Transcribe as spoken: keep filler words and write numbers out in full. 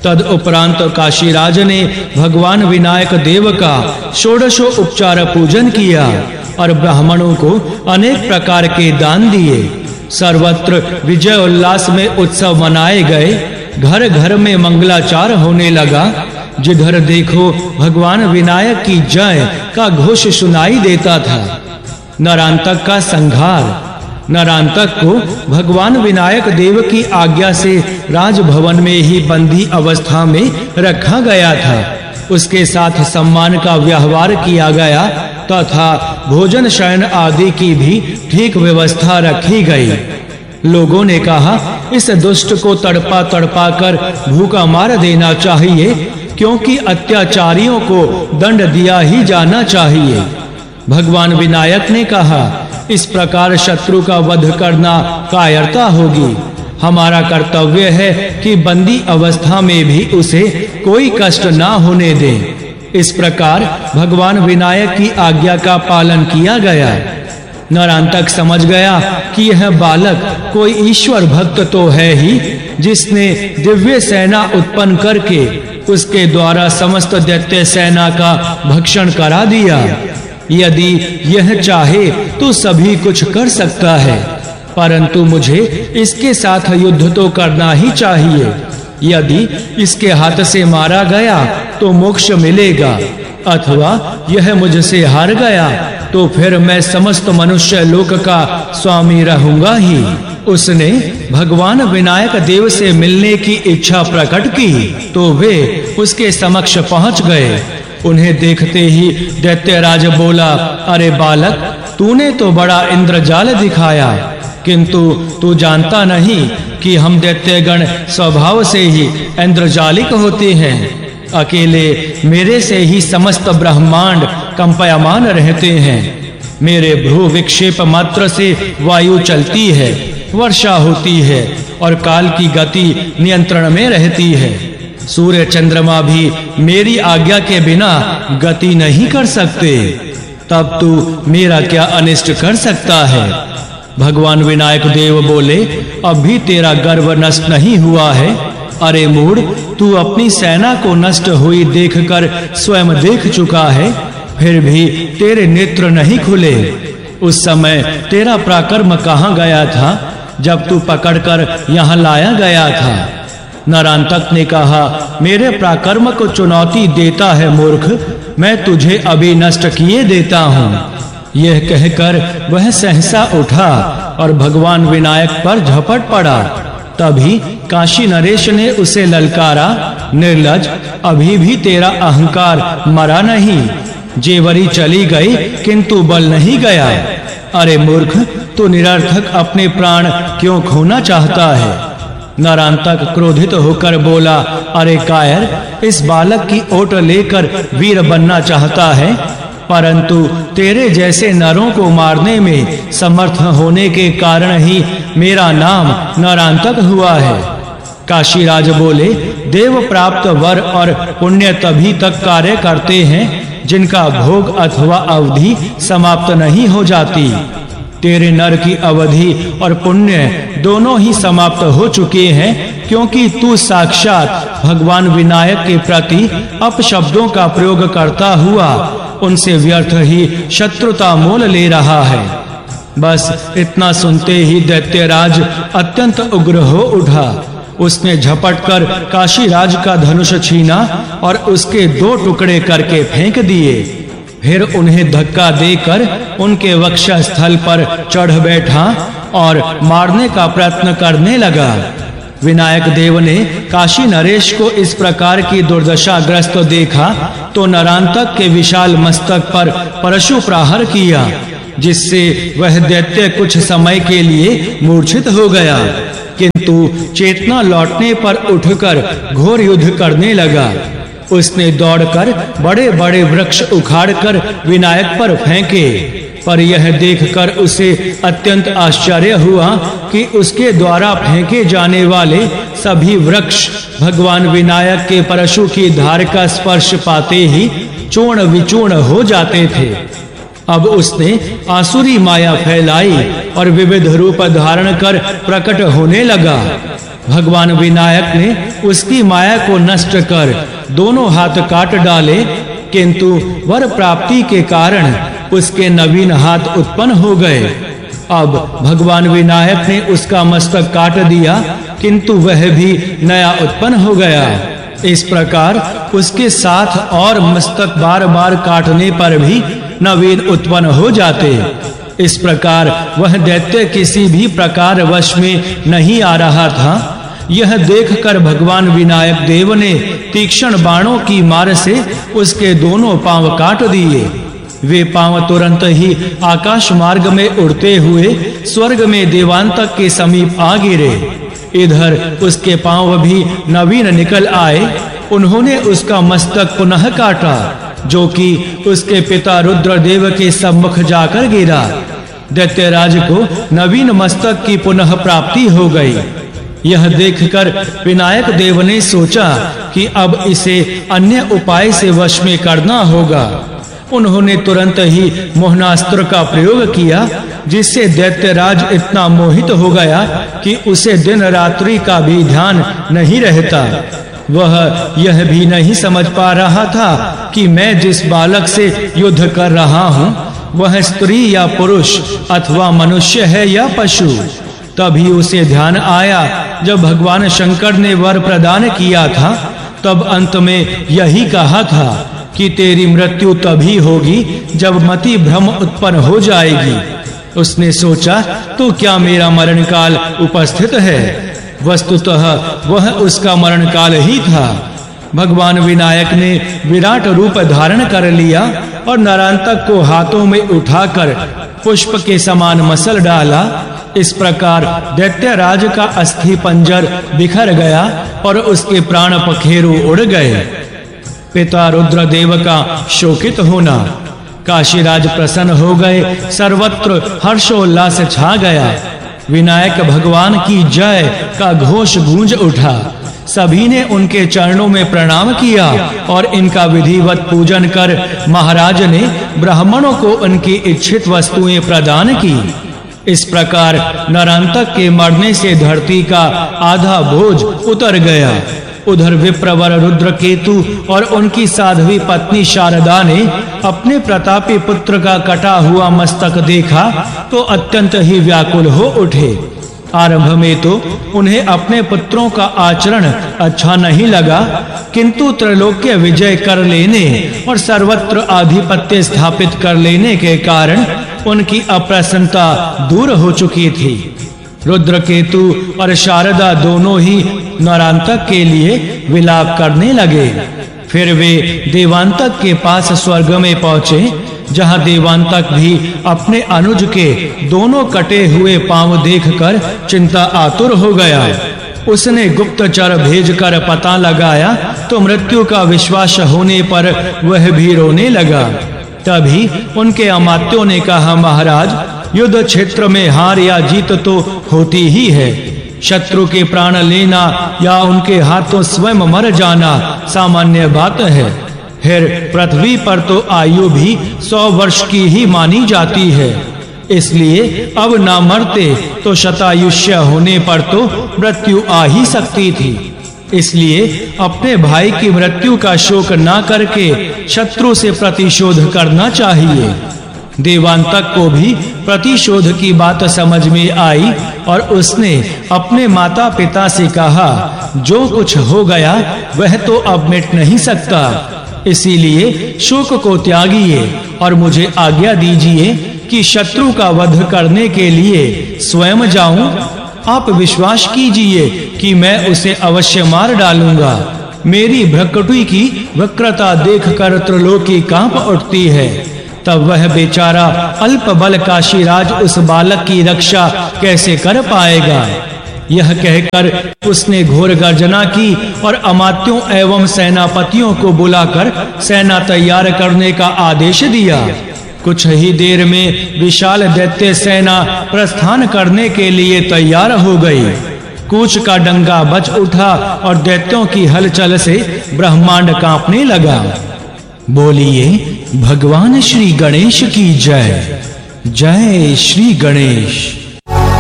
तद उपरांत काशीराज ने भगवान विनायक देव का षोडशो उपचार पूजन किया और ब्राह्मणों को अनेक प्रकार के दान दिए। सर्वत्र विजय उल्लास में उत्सव मनाए गए। घर घर में मंगलाचार होने लगा। जिधर देखो भगवान विनायक की जय का घोष सुनाई देता था। नरांतक का संहार। नरांतक को भगवान विनायक देव की आज्ञा से राजभवन में ही बंदी अवस्था में रखा गया था। उसके साथ सम्मान का व्यवहार किया गया तथा भोजन शयन आदि की भी ठीक व्यवस्था रखी गई। लोगों ने कहा, इस दुष्ट को तड़पा तड़पा कर भूखा मार देना चाहिए, क्योंकि अत्याचारियों को दंड दिया ही जाना चाहिए। भगवान विनायक ने कहा, इस प्रकार शत्रु का वध करना कायरता होगी। हमारा कर्तव्य है कि बंदी अवस्था में भी उसे कोई कष्ट ना होने दें। इस प्रकार भगवान विनायक की आज्ञा का पालन किया गया। नरांतक समझ गया कि यह बालक कोई ईश्वर भक्त तो है ही, जिसने दिव्य सेना उत्पन्न करके उसके द्वारा समस्त दैत्य सेना का भक्षण करा दिया। यदि यह चाहे तो सभी कुछ कर सकता है, परंतु मुझे इसके साथ युद्ध तो करना ही चाहिए। यदि इसके हाथ से मारा गया तो मोक्ष मिलेगा, अथवा यह मुझसे हार गया तो फिर मैं समस्त मनुष्य लोक का स्वामी रहूंगा ही। उसने भगवान विनायक देव से मिलने की इच्छा प्रकट की तो वे उसके समक्ष पहुंच गए। उन्हें देखते ही दैत्यराज बोला, अरे बालक, तूने तो बड़ा इंद्रजाल दिखाया, किंतु तू जानता नहीं कि हम दैत्यगण स्वभाव से ही इंद्रजालिक होते हैं। अकेले मेरे से ही समस्त ब्रह्मांड कंपयमान रहते हैं। मेरे भ्रू विक्षेप मात्र से वायु चलती है, वर्षा होती है और काल की गति नियंत्रण में रहती है। सूर्य चंद्रमा भी मेरी आज्ञा के बिना गति नहीं कर सकते। तब तू मेरा क्या अनिष्ट कर सकता है? भगवान विनायक देव बोले, अब भी तेरा गर्व नष्ट नहीं हुआ है। अरे मूढ़, तू अपनी सेना को नष्ट हुई देखकर स्वयं देख चुका है, फिर भी तेरे नेत्र नहीं खुले। उस समय तेरा पराक्रम कहाँ गया था जब तू पकड़कर यहाँ लाया गया था? नरांतक ने कहा, मेरे पराक्रम को चुनौती देता है मूर्ख, मैं तुझे अभी नष्ट किए देता हूँ। यह कहकर वह सहसा उठा और भगवान विनायक पर झपट पड़ा। तभी काशी नरेश ने उसे ललकारा, निर्लज, अभी भी तेरा अहंकार मरा नहीं। जेवरी चली गई किंतु बल नहीं गया। अरे मूर्ख, तू निरर्थक अपने प्राण क्यों खोना चाहता है? नरांतक क्रोधित होकर बोला, अरे कायर, इस बालक की ओट लेकर वीर बनना चाहता है, परंतु तेरे जैसे नरों को मारने में समर्थ होने के कारण ही मेरा नाम नरांतक हुआ है। काशीराज बोले, देव प्राप्त वर और पुण्य तभी तक कार्य करते हैं जिनका भोग अथवा अवधि समाप्त नहीं हो जाती। तेरे नर की अवधि और पुण्य दोनों ही समाप्त हो चुके हैं, क्योंकि तू साक्षात भगवान विनायक के प्रति अपशब्दों का प्रयोग करता हुआ उनसे व्यर्थ ही शत्रुता मोल ले रहा है। बस इतना सुनते ही दैत्यराज अत्यंत उग्र हो उठा। उसने झपटकर काशीराज का धनुष छीना और उसके दो टुकड़े करके फेंक दिए। फिर उन्हें धक्का देकर उनके वक्षस्थल पर चढ़ बैठा और मारने का प्रयत्न करने लगा। विनायक देव ने काशी नरेश को इस प्रकार की दुर्दशाग्रस्त देखा तो नरांतक के विशाल मस्तक पर परशु प्रहार किया, जिससे वह दैत्य कुछ समय के लिए मूर्छित हो गया, किंतु चेतना लौटने पर उठकर घोर युद्ध करने लगा। उसने दौड़कर बड़े-बड़े वृक्ष उखाड़कर विनायक पर फेंके, पर यह देखकर उसे अत्यंत आश्चर्य हुआ कि उसके द्वारा फेंके जाने वाले सभी वृक्ष भगवान विनायक के परशु की धार का स्पर्श पाते ही चूर्ण विचूर्ण हो जाते थे। अब उसने आसुरी माया फैलाई और विविध रूप धारण कर प्रकट होने लगा। भगवान विनायक ने उसकी माया को नष्ट कर दोनों हाथ काट डाले, किंतु वर प्राप्ति के कारण उसके नवीन हाथ उत्पन्न हो गए। अब भगवान विनायक ने उसका मस्तक काट दिया, किंतु वह भी नया उत्पन्न हो गया। इस प्रकार उसके साथ और मस्तक बार-बार काटने पर भी नवीन उत्पन्न हो जाते। इस प्रकार वह दैत्य किसी भी प्रकार वश में नहीं आ रहा था। यह देखकर भगवान विनायक देव ने तीक्ष्ण बाणों की मार से उसके दोनों पांव काट दिए। वे पांव तुरंत ही आकाश मार्ग में उड़ते हुए स्वर्ग में देवांतक के समीप आ गिरे। इधर उसके पांव भी नवीन निकल आए। उन्होंने उसका मस्तक पुनः काटा, जो कि उसके पिता रुद्रदेव के सम्मुख जाकर गिरा। दैत्यराज को नवीन मस्तक की पुनः प्राप्ति हो गई। यह देखकर विनायक देव ने सोचा कि अब इसे अन्य उपाय से वश में करना होगा। उन्होंने तुरंत ही मोहनास्त्र का प्रयोग किया, जिससे दैत्यराज इतना मोहित हो गया कि उसे दिन रात्रि का भी ध्यान नहीं रहता। वह यह भी नहीं समझ पा रहा था कि मैं जिस बालक से युद्ध कर रहा हूँ वह स्त्री या पुरुष अथवा मनुष्य है या पशु। तभी उसे ध्यान आया, जब भगवान शंकर ने वर प्रदान किया था तब अंत में यही कहा था कि तेरी मृत्यु तभी होगी जब मति भ्रम उत्पन्न हो जाएगी। उसने सोचा, तो क्या मेरा मरण काल उपस्थित है? वस्तुतः वह उसका मरण काल ही था। भगवान विनायक ने विराट रूप धारण कर लिया और नरांतक को हाथों में उठाकर पुष्प के समान मसल डाला। इस प्रकार दैत्यराज का अस्थि पंजर बिखर गया और उसके प्राण पखेरु उड़ गए। पिता रुद्रदेव का शोकित होना। काशीराज प्रसन्न हो गए, सर्वत्र हर्षोल्लास छा गया। विनायक भगवान की जय का घोष गूंज उठा। सभी ने उनके चरणों में प्रणाम किया और इनका विधिवत पूजन कर महाराज ने ब्राह्मणों को उनकी इच्छित वस्तुएं प्रदान की। इस प्रकार नरांतक के मरने से धरती का आधा बोझ उतर गया। उधर विप्रवर रुद्रकेतु और उनकी साध्वी पत्नी शारदा ने अपने प्रतापी पुत्र का कटा हुआ मस्तक देखा तो अत्यंत ही व्याकुल हो उठे। आरंभ में तो उन्हें अपने पुत्रों का आचरण अच्छा नहीं लगा, किंतु त्रैलोक्य विजय कर लेने और सर्वत्र आधिपत्य स्थापित कर लेने के कारण उनकी अप्रसन्नता दूर हो चुकी थी। रुद्रकेतु और शारदा दोनों ही नरांतक के लिए विलाप करने लगे। फिर वे देवांतक के पास स्वर्ग में पहुंचे, जहां देवांतक भी अपने अनुज के दोनों कटे हुए पांव देखकर चिंता आतुर हो गया। उसने गुप्तचर भेजकर पता लगाया तो मृत्यु का विश्वास होने पर वह भी रोने लगा। तभी उनके अमात्यों ने कहा, महाराज, युद्ध क्षेत्र में हार या जीत तो होती ही है। शत्रु के प्राण लेना या उनके हाथों स्वयं मर जाना सामान्य बात है। फिर पृथ्वी पर तो आयु भी सौ वर्ष की ही मानी जाती है। इसलिए अब ना मरते तो शतायुष्य होने पर तो मृत्यु आ ही सकती थी। इसलिए अपने भाई की मृत्यु का शोक ना करके शत्रु से प्रतिशोध करना चाहिए। देवांतक को भी प्रतिशोध की बात समझ में आई और उसने अपने माता पिता से कहा, जो कुछ हो गया वह तो अब मिट नहीं सकता, इसीलिए शोक को त्यागिए और मुझे आज्ञा दीजिए कि शत्रु का वध करने के लिए स्वयं जाऊं। आप विश्वास कीजिए कि मैं उसे अवश्य मार डालूंगा। मेरी भ्रकुटी की वक्रता देखकर त्रिलोकी कांप उठती है। तब वह बेचारा अल्प बल काशीराज उस बालक की रक्षा कैसे कर पाएगा? यह कहकर उसने घोर गर्जना की और अमात्यों एवं सेनापतियों को बुलाकर सेना तैयार करने का आदेश दिया। कुछ ही देर में विशाल दैत्य सेना प्रस्थान करने के लिए तैयार हो गई। कूच का डंगा बज उठा और दैत्यों की हलचल से ब्रह्मांड कांपने लगा। बोलिए भगवान श्री गणेश की जय। जय श्री गणेश।